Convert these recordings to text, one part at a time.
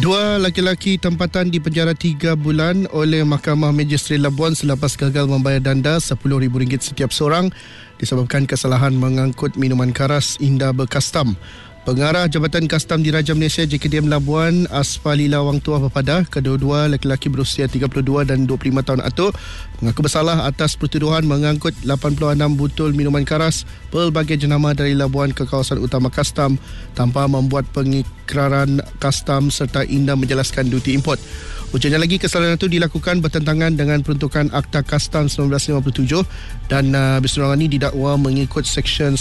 Dua laki-laki tempatan di penjara 3 bulan oleh Mahkamah Magistrate Labuan selepas gagal membayar danda RM10,000 setiap seorang disebabkan kesalahan mengangkut minuman keras inda berkastam. Pengarah Jabatan Kastam Diraja Malaysia JKDM Labuan, Asfalila Wang Tuah berpada, kedua-dua lelaki berusia 32 dan 25 tahun atuk mengaku bersalah atas pertuduhan mengangkut 86 botol minuman keras pelbagai jenama dari Labuan ke kawasan utama Kastam tanpa membuat pengikraran kastam serta inda menjelaskan duty import. Ujarnya lagi, kesalahan itu dilakukan bertentangan dengan peruntukan Akta Kastam 1957 dan berseberangan ini didakwa mengikut Seksyen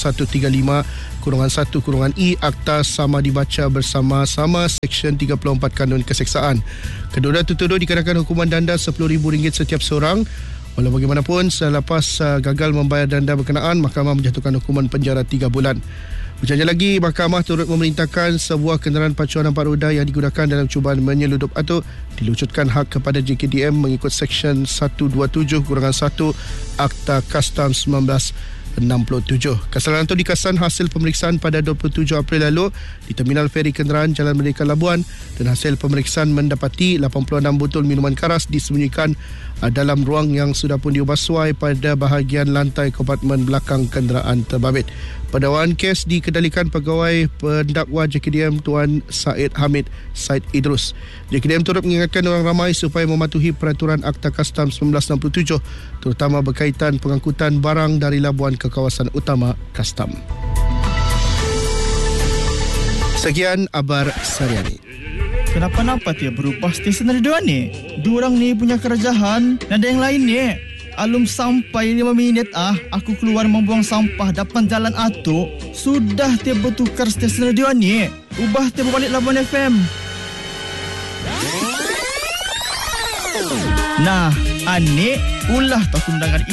135-1-E Akta Sama Dibaca Bersama-sama Seksyen 34 Kanun Keseksaan. Kedua tertuduh dikenakan hukuman danda RM10,000 setiap seorang. Walau bagaimanapun, selepas gagal membayar danda berkenaan, Mahkamah menjatuhkan hukuman penjara 3 bulan. Ujarnya lagi, Mahkamah turut memerintahkan sebuah kenderaan pacuan 4 roda yang digunakan dalam cubaan menyeludup atuk dilucutkan hak kepada JKDM mengikut Seksyen 127-1 Akta Kastam 1967. Kesalahan itu dikesan hasil pemeriksaan pada 27 April lalu di Terminal Feri Kenderaan Jalan Merdeka Labuan dan hasil pemeriksaan mendapati 86 botol minuman keras disembunyikan dalam ruang yang sudah pun diubah suai pada bahagian lantai kompartmen belakang kenderaan terbabit. Pendakwaan kes dikendalikan Pegawai Pendakwa JKDM Tuan Said Hamid Said Idrus. JKDM turut mengingatkan orang ramai supaya mematuhi peraturan Akta Kastam 1967 terutama berkaitan pengangkutan barang dari Labuan ke kawasan utama Kastam. Sekian Abar Sariani. Kenapa-napa dia berubah stesen radio ni? Diorang ni punya kerajaan, ada yang lain ni. Alum sampai 5 minit aku keluar membuang sampah depan jalan atuk. Sudah dia bertukar stesen radio ni. Ubah dia berbalik Labuan FM. Nah, Anik ulah tak undangan